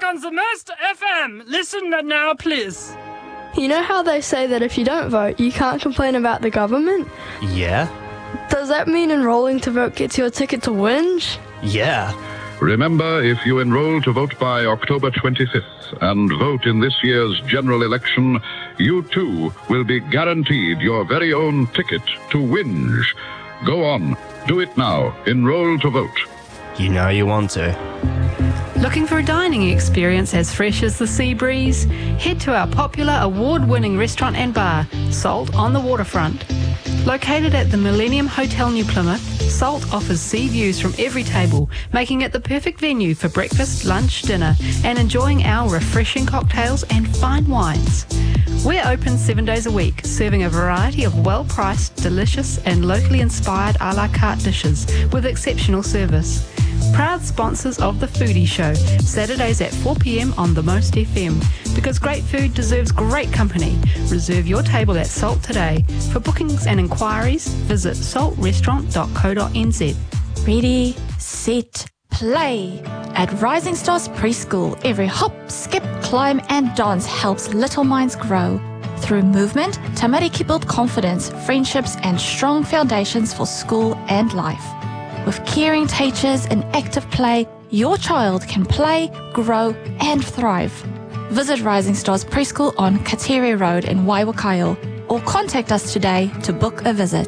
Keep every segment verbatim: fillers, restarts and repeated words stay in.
on the Most F M. Listen now, please. You know how they say that if you don't vote, you can't complain about the government? Yeah? Does that mean enrolling to vote gets you a ticket to whinge? Yeah. Remember, if you enroll to vote by October twenty-fifth and vote in this year's general election, you too will be guaranteed your very own ticket to whinge. Go on, do it now. Enroll to vote. You know you want to. Looking for a dining experience as fresh as the sea breeze? Head to our popular award-winning restaurant and bar, Salt on the Waterfront. Located at the Millennium Hotel New Plymouth, Salt offers sea views from every table, making it the perfect venue for breakfast, lunch, dinner, and enjoying our refreshing cocktails and fine wines. We're open seven days a week, serving a variety of well-priced, delicious, and locally inspired a la carte dishes with exceptional service. Proud sponsors of The Foodie Show, Saturdays at four p m on the Most F M. Because great food deserves great company. Reserve your table at Salt today. For bookings and inquiries, visit salt restaurant dot co dot n z. Ready, set, play. At Rising Stars Preschool, every hop, skip, climb and dance helps little minds grow. Through movement, Tamariki build confidence, friendships and strong foundations for school and life. With caring teachers and active play, your child can play, grow and thrive. Visit Rising Stars Preschool on Katere Road in Waiwakaio or contact us today to book a visit.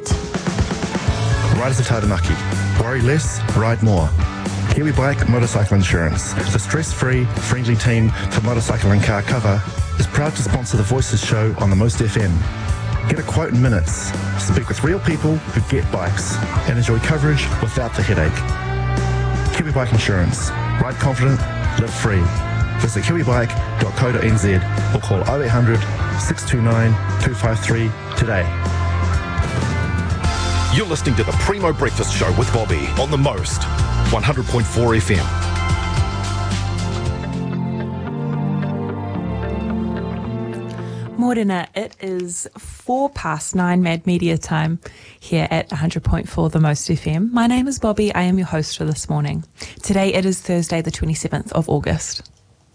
Riders of Taranaki. Worry less, ride more. Kiwi Bike Motorcycle Insurance, the stress-free, friendly team for motorcycle and car cover, is proud to sponsor the Voices show on the Most F M. Get a quote in minutes, speak with real people who get bikes, and enjoy coverage without the headache. Kiwi Bike Insurance. Ride confident, live free. Visit kiwi bike dot co dot n z or call oh eight hundred, six two nine, two five three today. You're listening to the Primo Breakfast Show with Bobby on the Most, one hundred point four F M. Morena, it is four past nine Mad Media time here at one hundred point four The Most F M. My name is Bobby. I am your host for this morning. Today it is Thursday the twenty-seventh of August.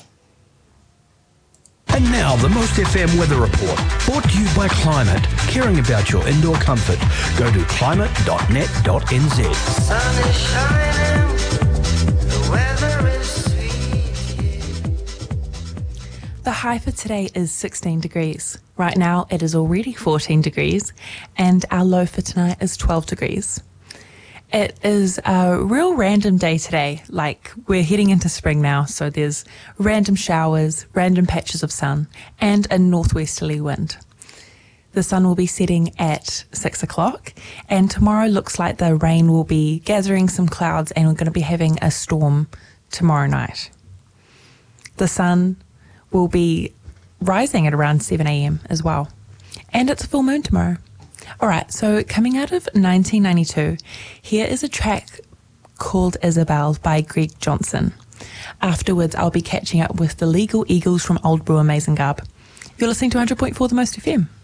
And now the Most F M Weather Report, brought to you by Climate, caring about your indoor comfort. Go to climate dot net dot n z. Sun is shining, the weather is sweet. The high for today is sixteen degrees. Right now it is already fourteen degrees and our low for tonight is twelve degrees. It is a real random day today. Like, we're heading into spring now, so there's random showers, random patches of sun, and a northwesterly wind. The sun will be setting at six o'clock, and tomorrow looks like the rain will be gathering some clouds and we're going to be having a storm tomorrow night. The sun will be rising at around seven a m as well. And it's a full moon tomorrow. All right, so coming out of nineteen ninety-two, here is a track called Isabel by Greg Johnson. Afterwards, I'll be catching up with the Legal Eagles from Old Brewer Mason Garb. You're listening to one hundred point four The Most F M.